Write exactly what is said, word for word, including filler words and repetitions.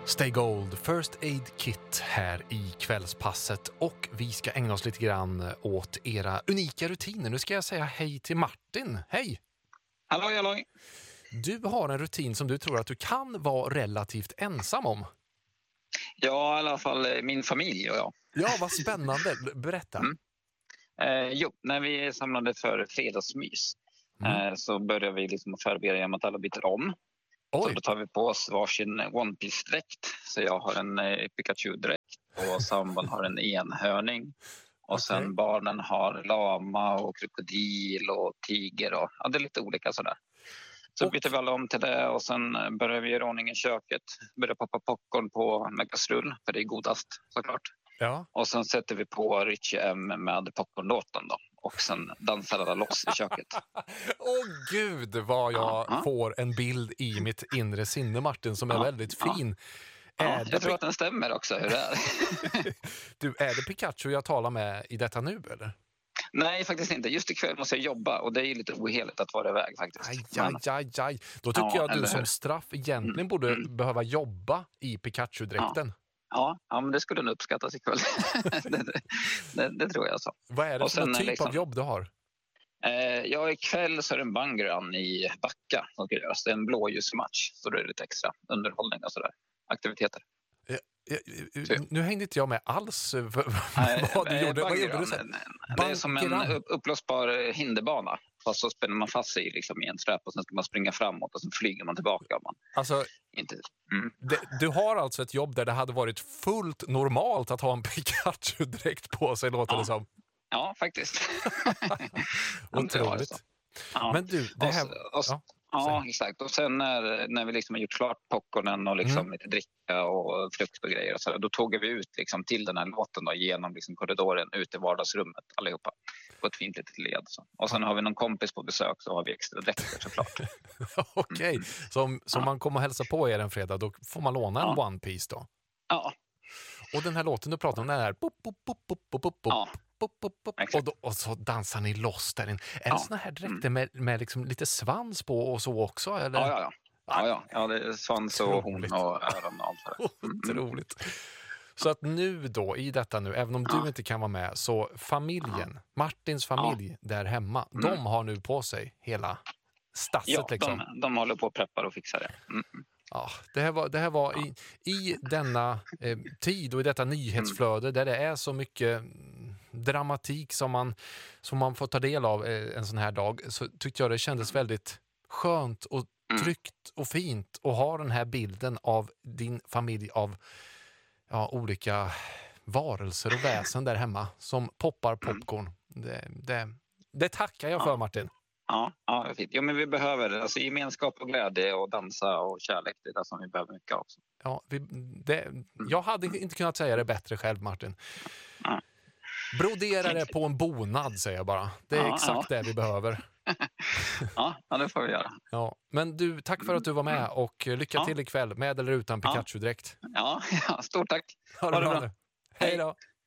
Stay Gold, First Aid Kit här i kvällspasset och vi ska ägna oss lite grann åt era unika rutiner. Nu ska jag säga hej till Martin. Hej! Halloj, halloj! Du har en rutin som du tror att du kan vara relativt ensam om. Ja, i alla fall min familj och jag. Ja, vad spännande. Berätta. Mm. Eh, jo, när vi samlade för fredagsmys mm. eh, så började vi liksom förbereda genom att alla byter om. Oj. Så då tar vi på oss varsin One Piece-dräkt. Så jag har en eh, Pikachu-dräkt och sambon har en enhörning. Och okay. Sen barnen har lama och krokodil och tiger och ja, det är lite olika sådär. Så och... byter vi alla om till det och sen börjar vi göra ordning i köket. Börjar poppa popcorn på med kastrull, för det är godast såklart. Ja. Och sen sätter vi på Richie M med popcornlåten då. Och sen dansar alla loss i köket. Åh oh, gud vad jag ja, får en bild i mitt inre sinne, Martin, som är ja, väldigt fin. Ja. Är Ja, det... Jag tror att den stämmer också, hur det är. Du, är det Pikachu jag talar med i detta nu, eller? Nej, faktiskt inte. Just ikväll måste jag jobba och det är ju lite oheligt att vara iväg faktiskt. Aj, aj, aj, aj. Då tycker ja, jag att du som straff egentligen mm, borde mm. behöva jobba i Pikachu-dräkten. Ja. Ja, ja, men det skulle nog uppskattas ikväll. det, det, det tror jag så. Vad är det och för sen, typ liksom, av jobb du har? Eh, ja, ikväll så är det en bungrun i Backa som ska göras. Det är en blåljusmatch, så det är lite extra underhållning och sådär. Aktiviteter. Jag, jag, nu hängde inte jag med alls nej, vad du nej, gjorde. Vad gjorde du sen? Det är som en uppblåsbar hinderbana. Fast så spänner man fast sig liksom i en träp och sen ska man springa framåt och sen flyger man tillbaka. Man alltså, inte, mm. det, du har alltså ett jobb där det hade varit fullt normalt att ha en Pikachu-dräkt på sig, låter ja. det som. Ja, faktiskt. Otroligt. Ja. Men du, det här... Och, och, ja. Ja, exakt. Och sen när, när vi liksom har gjort klart popcornen och liksom mm. lite dricka och frukt och grejer och så där, då tog vi ut liksom till den här låten då, genom liksom korridoren ut i vardagsrummet allihopa på ett fint litet led. Så. Och sen har vi någon kompis på besök så har vi extra dräkter såklart. Okej, okay. mm. så om ja. man kommer och hälsa på er en fredag då får man låna en ja. One Piece då? Ja. Och den här låten du pratar om, den här pop, pop, pop, pop, pop, pop. Ja. Pop, pop, pop. Och, då, och så dansar ni loss där. Är ja. det såna här dräkter mm. med, med liksom lite svans på och så också? Eller? Ja, ja, ja. Ja, ja. ja, det är svans och horn och öron och allt för det. Mm. Otroligt. Så att nu då, i detta nu, även om ja. du inte kan vara med, så familjen, ja. Martins familj ja. där hemma, mm. de har nu på sig hela stasset ja, liksom. De, de håller på att preppa och fixa det. Mm. Ja, det här var, det här var i, i denna eh, tid och i detta nyhetsflöde där det är så mycket dramatik som man, som man får ta del av eh, en sån här dag, så tyckte jag det kändes väldigt skönt och tryggt och fint att ha den här bilden av din familj, av ja, olika varelser och väsen där hemma som poppar popcorn. Det, det, det tackar jag för, Martin. Ja, ja, det är fint. Jo, men vi behöver det. Alltså, gemenskap och glädje och dansa och kärlek, det är det som vi behöver mycket av. Ja, vi, det, jag hade inte kunnat säga det bättre själv, Martin. Ja. Brodera det på en bonad, säger jag bara. Det är ja, exakt ja. det vi behöver. Ja, ja, det får vi göra. Ja, men du, tack för att du var med och lycka ja. till ikväll, med eller utan Pikachu-dräkt. Ja, ja, stort tack. Ha det bra nu. Hej då.